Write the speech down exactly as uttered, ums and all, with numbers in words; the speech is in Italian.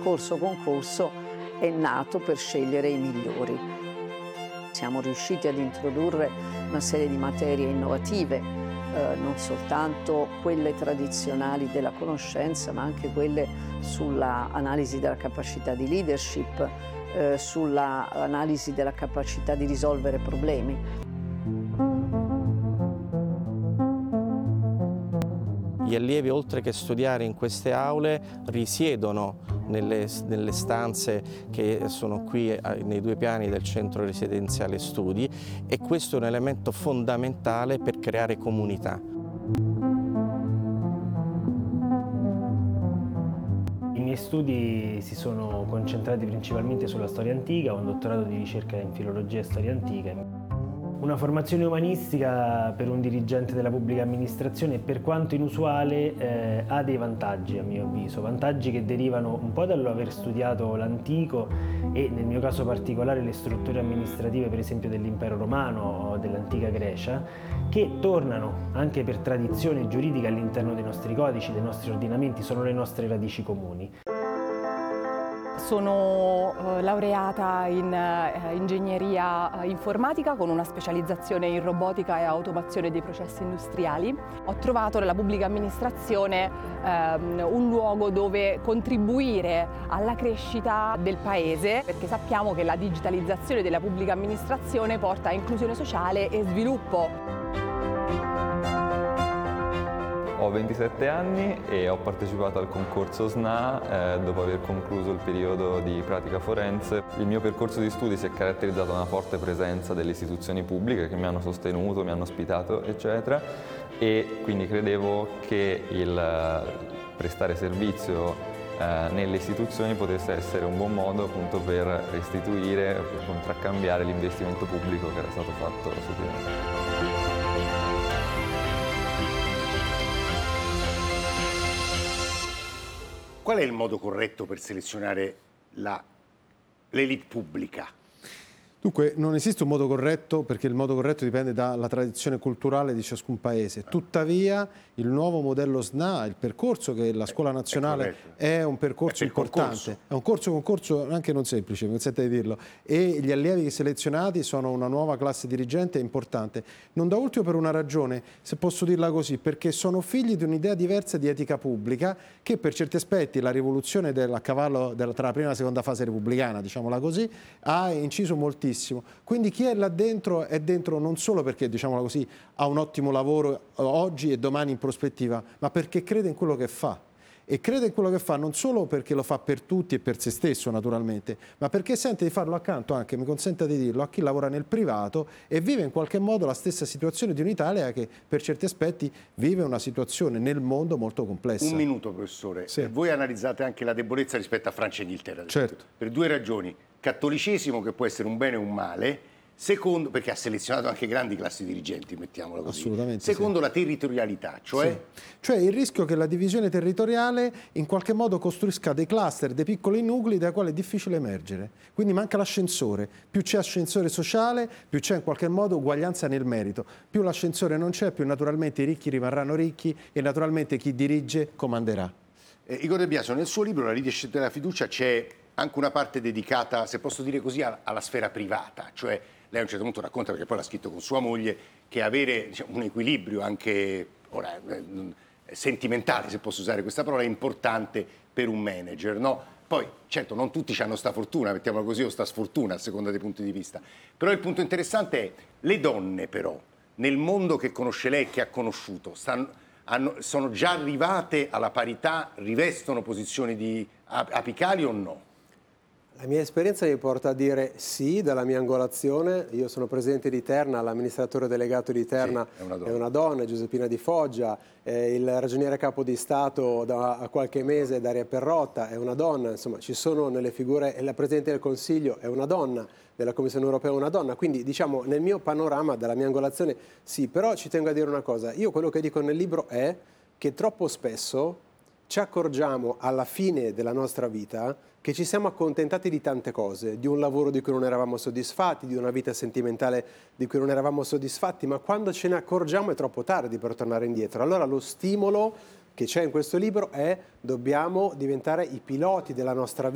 percorso concorso è nato per scegliere i migliori. Siamo riusciti ad introdurre una serie di materie innovative, eh, non soltanto quelle tradizionali della conoscenza, ma anche quelle sulla analisi della capacità di leadership, eh, sulla analisi della capacità di risolvere problemi. Gli allievi, oltre che studiare in queste aule, risiedono nelle, nelle stanze che sono qui nei due piani del centro residenziale studi, e questo è un elemento fondamentale per creare comunità. I miei studi si sono concentrati principalmente sulla storia antica, ho un dottorato di ricerca in filologia e storia antica. Una formazione umanistica per un dirigente della pubblica amministrazione, per quanto inusuale, eh, ha dei vantaggi a mio avviso, vantaggi che derivano un po' dall'aver studiato l'antico e nel mio caso particolare le strutture amministrative per esempio dell'impero romano o dell'antica Grecia, che tornano anche per tradizione giuridica all'interno dei nostri codici, dei nostri ordinamenti, sono le nostre radici comuni. Sono eh, laureata in eh, ingegneria eh, informatica con una specializzazione in robotica e automazione dei processi industriali. Ho trovato nella pubblica amministrazione ehm, un luogo dove contribuire alla crescita del paese, perché sappiamo che la digitalizzazione della pubblica amministrazione porta a inclusione sociale e sviluppo. Ho ventisette anni e ho partecipato al concorso S N A eh, dopo aver concluso il periodo di pratica forense. Il mio percorso di studi si è caratterizzato da una forte presenza delle istituzioni pubbliche che mi hanno sostenuto, mi hanno ospitato, eccetera, e quindi credevo che il prestare servizio eh, nelle istituzioni potesse essere un buon modo appunto per restituire, per contraccambiare l'investimento pubblico che era stato fatto su di me. Qual è il modo corretto per selezionare la, l'elite pubblica? Dunque, non esiste un modo corretto, perché il modo corretto dipende dalla tradizione culturale di ciascun paese. Tuttavia, il nuovo modello S N A, il percorso che la Scuola Nazionale è, è un percorso è importante. Concorso. È un corso concorso anche non semplice, mi consente di dirlo. E gli allievi selezionati sono una nuova classe dirigente importante. Non da ultimo per una ragione, se posso dirla così, perché sono figli di un'idea diversa di etica pubblica che per certi aspetti la rivoluzione del, a cavallo della, tra la prima e la seconda fase repubblicana, diciamola così, ha inciso moltissimo. Quindi chi è là dentro è dentro non solo perché, diciamola così, ha un ottimo lavoro oggi e domani in prospettiva, ma perché crede in quello che fa. E crede in quello che fa non solo perché lo fa per tutti e per se stesso naturalmente, ma perché sente di farlo accanto anche, mi consenta di dirlo, a chi lavora nel privato e vive in qualche modo la stessa situazione di un'Italia che per certi aspetti vive una situazione nel mondo molto complessa. Un minuto, professore. Sì. Voi analizzate anche la debolezza rispetto a Francia e Inghilterra. Certo. Per due ragioni. Cattolicesimo, che può essere un bene o un male. Secondo, perché ha selezionato anche grandi classi dirigenti, mettiamola così. Assolutamente. Secondo, sì. la territorialità, cioè? Sì. Cioè il rischio che la divisione territoriale in qualche modo costruisca dei cluster, dei piccoli nuclei dai quali è difficile emergere. Quindi manca l'ascensore. Più c'è ascensore sociale, più c'è in qualche modo uguaglianza nel merito. Più l'ascensore non c'è, più naturalmente i ricchi rimarranno ricchi e naturalmente chi dirige comanderà. Eh, Igor De Biasio, nel suo libro La leadership della fiducia c'è anche una parte dedicata, se posso dire così, alla sfera privata, cioè lei a un certo punto racconta, perché poi l'ha scritto con sua moglie, che avere, diciamo, un equilibrio anche ora, eh, sentimentale, se posso usare questa parola, è importante per un manager, no? Poi, certo, non tutti hanno sta fortuna, mettiamola così, o sta sfortuna, a seconda dei punti di vista. Però il punto interessante è, le donne però, nel mondo che conosce lei, che ha conosciuto, stanno, hanno, sono già arrivate alla parità, rivestono posizioni di apicali o no? La mia esperienza mi porta a dire sì, dalla mia angolazione. Io sono presidente di Terna, l'amministratore delegato di Terna sì, è, una è una donna, Giuseppina Di Foggia, eh, il ragioniere capo di Stato da qualche mese, Daria Perrotta, è una donna, insomma ci sono nelle figure, e la Presidente del Consiglio è una donna, della Commissione Europea è una donna, quindi diciamo nel mio panorama, dalla mia angolazione sì, però ci tengo a dire una cosa, io quello che dico nel libro è che troppo spesso ci accorgiamo alla fine della nostra vita che ci siamo accontentati di tante cose, di un lavoro di cui non eravamo soddisfatti, di una vita sentimentale di cui non eravamo soddisfatti, ma quando ce ne accorgiamo è troppo tardi per tornare indietro. Allora lo stimolo che c'è in questo libro è: dobbiamo diventare i piloti della nostra vita.